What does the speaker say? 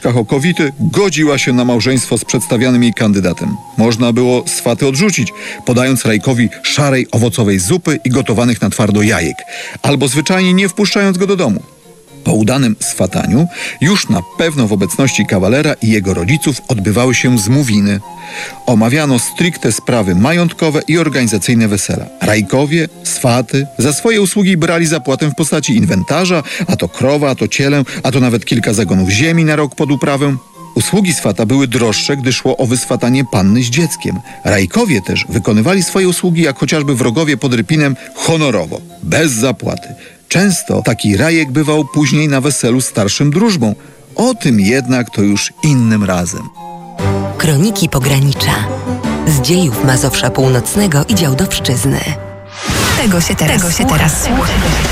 troskach o kowity godziła się na małżeństwo z przedstawionym jej kandydatem. Można było swaty odrzucić, podając Rajkowi szarej owocowej zupy i gotowanych na twardo jajek, albo zwyczajnie nie wpuszczając go do domu. Po udanym swataniu już na pewno w obecności kawalera i jego rodziców odbywały się zmówiny. Omawiano stricte sprawy majątkowe i organizacyjne wesela. Rajkowie, swaty za swoje usługi brali zapłatę w postaci inwentarza, a to krowa, a to cielę, a to nawet kilka zagonów ziemi na rok pod uprawę. Usługi swata były droższe, gdy szło o wyswatanie panny z dzieckiem. Rajkowie też wykonywali swoje usługi, jak chociażby wrogowie pod Rypinem, honorowo, bez zapłaty. Często taki rajek bywał później na weselu starszym drużbą. O tym jednak to już innym razem. Kroniki Pogranicza. Z dziejów Mazowsza Północnego i Działdowszczyzny. Tego się teraz słucha.